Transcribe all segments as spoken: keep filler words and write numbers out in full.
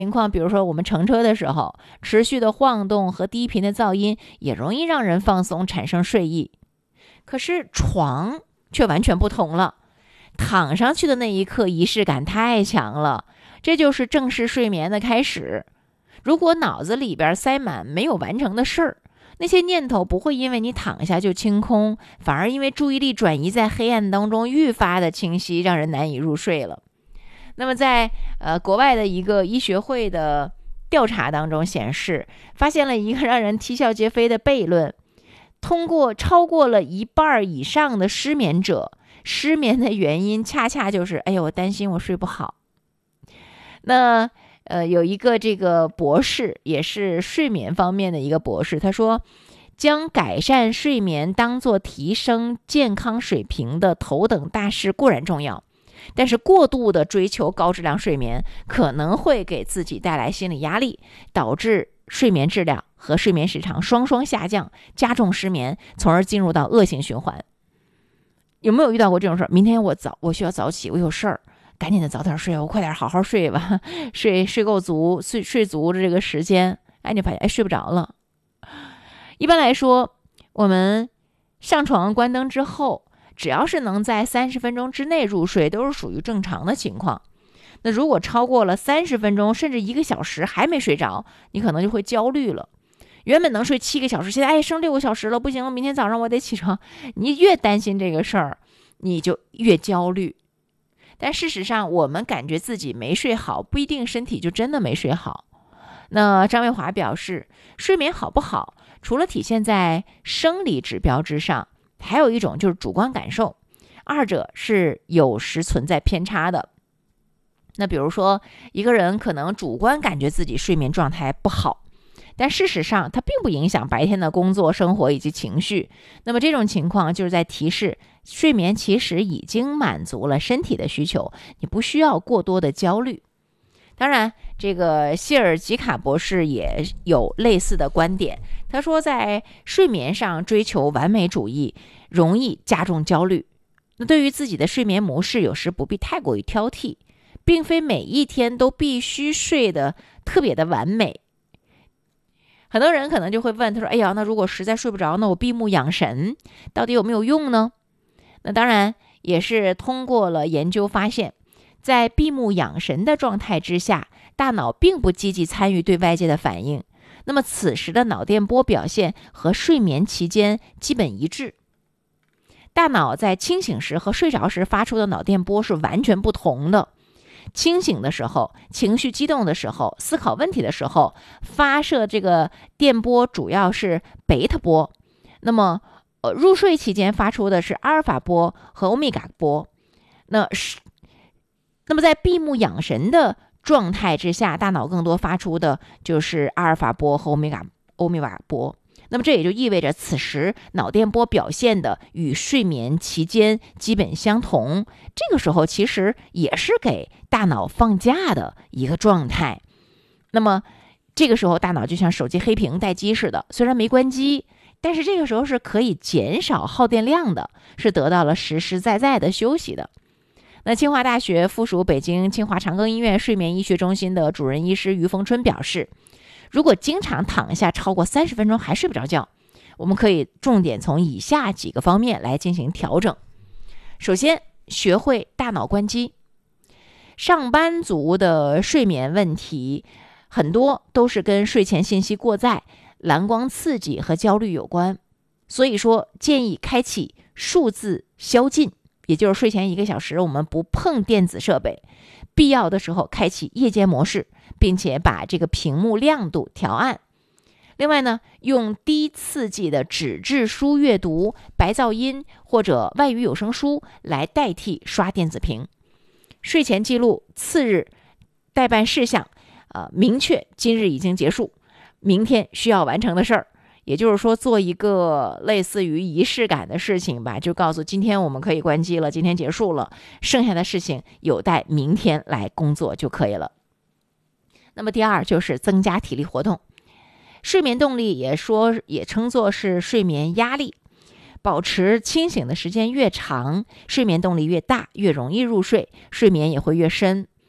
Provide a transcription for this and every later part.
情况，比如说我们乘车的时候，持续的晃动和低频的噪音也容易让人放松，产生睡意。可是床却完全不同了，躺上去的那一刻仪式感太强了，这就是正式睡眠的开始。如果脑子里边塞满没有完成的事儿，那些念头不会因为你躺下就清空，反而因为注意力转移在黑暗当中愈发的清晰，让人难以入睡了。那么在呃国外的一个医学会的调查当中显示，发现了一个让人啼笑皆非的悖论，通过超过了一半以上的失眠者，失眠的原因恰恰就是哎呀我担心我睡不好。那呃有一个这个博士，也是睡眠方面的一个博士，他说将改善睡眠当作提升健康水平的头等大事固然重要，但是过度的追求高质量睡眠可能会给自己带来心理压力，导致睡眠质量和睡眠时长双双下降，加重失眠，从而进入到恶性循环。有没有遇到过这种事儿？明天我早我需要早起，我有事儿，赶紧的早点睡，我快点好好睡吧，睡睡够足，睡睡足的这个时间，哎，你发现哎睡不着了。一般来说，我们上床关灯之后，只要是能在三十分钟之内入睡，都是属于正常的情况。那如果超过了三十分钟，甚至一个小时还没睡着，你可能就会焦虑了。原本能睡七个小时，现在哎剩六个小时了，不行，明天早上我得起床。你越担心这个事儿，你就越焦虑。但事实上，我们感觉自己没睡好，不一定身体就真的没睡好。那张卫华表示，睡眠好不好，除了体现在生理指标之上，还有一种就是主观感受，二者是有时存在偏差的。那比如说，一个人可能主观感觉自己睡眠状态不好，但事实上它并不影响白天的工作、生活以及情绪。那么这种情况就是在提示，睡眠其实已经满足了身体的需求，你不需要过多的焦虑。当然，这个谢尔吉卡博士也有类似的观点。他说，在睡眠上追求完美主义，容易加重焦虑。那对于自己的睡眠模式，有时不必太过于挑剔，并非每一天都必须睡得特别的完美。很多人可能就会问，他说：“哎呀，那如果实在睡不着，那我闭目养神，到底有没有用呢？”那当然也是通过了研究发现，在闭目养神的状态之下，大脑并不积极参与对外界的反应，那么此时的脑电波表现和睡眠期间基本一致。大脑在清醒时和睡着时发出的脑电波是完全不同的。清醒的时候，情绪激动的时候，思考问题的时候，发射这个电波主要是贝塔波，那么呃，入睡期间发出的是阿尔法波和欧米伽波。那是那么在闭目养神的状态之下，大脑更多发出的就是阿尔法波和欧米伽欧米伽波。那么这也就意味着此时脑电波表现的与睡眠期间基本相同，这个时候其实也是给大脑放假的一个状态。那么这个时候大脑就像手机黑屏待机似的，虽然没关机，但是这个时候是可以减少耗电量的，是得到了实实在在的休息的。那清华大学附属北京清华长庚医院睡眠医学中心的主任医师于逢春表示，如果经常躺下超过三十分钟还睡不着觉，我们可以重点从以下几个方面来进行调整。首先，学会大脑关机。上班族的睡眠问题很多都是跟睡前信息过载、蓝光刺激和焦虑有关，所以说建议开启数字宵禁，也就是睡前一个小时我们不碰电子设备，必要的时候开启夜间模式，并且把这个屏幕亮度调暗。另外呢，用低刺激的纸质书阅读、白噪音或者外语有声书来代替刷电子屏。睡前记录次日待办事项，呃，明确今日已经结束，明天需要完成的事儿。也就是说，做一个类似于仪式感的事情吧，就告诉今天我们可以关机了，今天结束了，剩下的事情有待明天来工作就可以了。那么第二就是增加体力活动。睡眠动力也说也称作是睡眠压力，保持清醒的时间越长，睡眠动力越大，越容易入睡，睡眠也会越深。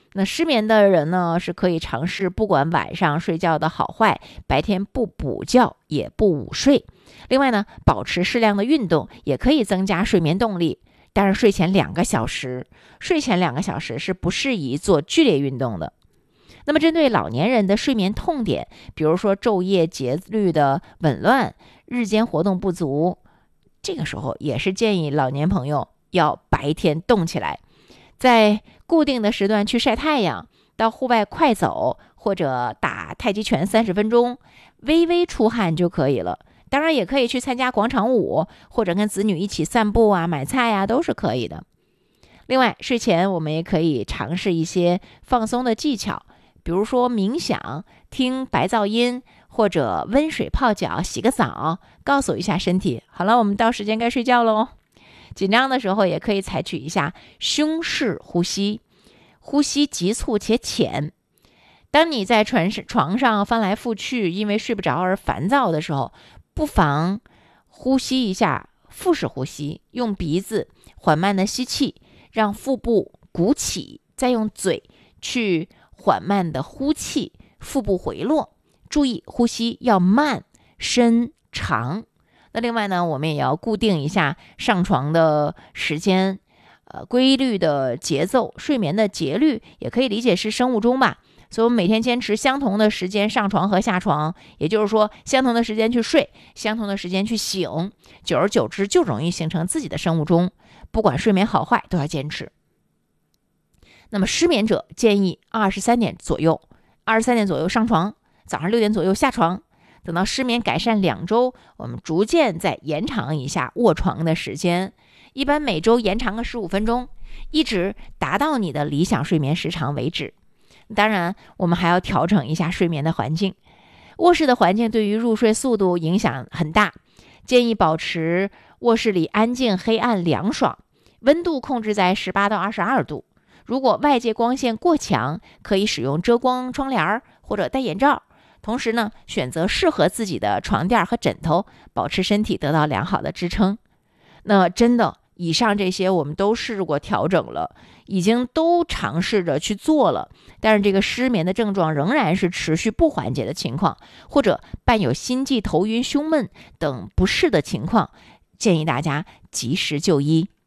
那失眠的人呢，是可以尝试不管晚上睡觉的好坏，白天不补觉也不午睡。另外呢，保持适量的运动也可以增加睡眠动力。但是睡前两个小时，睡前两个小时是不适宜做剧烈运动的。那么针对老年人的睡眠痛点，比如说昼夜节律的紊乱、日间活动不足，这个时候也是建议老年朋友要白天动起来，在固定的时段去晒太阳，到户外快走或者打太极拳三十分钟，微微出汗就可以了。当然也可以去参加广场舞，或者跟子女一起散步啊、买菜啊，都是可以的。另外，睡前我们也可以尝试一些放松的技巧，比如说冥想、听白噪音，或者温水泡脚、洗个澡，告诉一下身体，好了，我们到时间该睡觉喽。紧张的时候也可以采取一下胸式呼吸，呼吸急促且浅。当你在床床上翻来覆去，因为睡不着而烦躁的时候，不妨呼吸一下腹式呼吸，用鼻子缓慢的吸气，让腹部鼓起，再用嘴去缓慢的呼气，腹部回落。注意呼吸要慢、深、长。那另外呢，我们也要固定一下上床的时间，呃，规律的节奏，睡眠的节律也可以理解是生物钟吧。所以我们每天坚持相同的时间上床和下床，也就是说相同的时间去睡，相同的时间去醒，久而久之就容易形成自己的生物钟。不管睡眠好坏都要坚持。那么失眠者建议二十三点左右，二十三点左右上床，早上六点左右下床。等到失眠改善两周，我们逐渐再延长一下卧床的时间，一般每周延长个十五分钟，一直达到你的理想睡眠时长为止。当然，我们还要调整一下睡眠的环境。卧室的环境对于入睡速度影响很大，建议保持卧室里安静、黑暗、凉爽，温度控制在十八到二十二度。如果外界光线过强，可以使用遮光窗帘或者戴眼罩。同时呢，选择适合自己的床垫和枕头，保持身体得到良好的支撑。那真的，以上这些我们都试过调整了，已经都尝试着去做了，但是这个失眠的症状仍然是持续不缓解的情况，或者伴有心悸、头晕、胸闷等不适的情况，建议大家及时就医。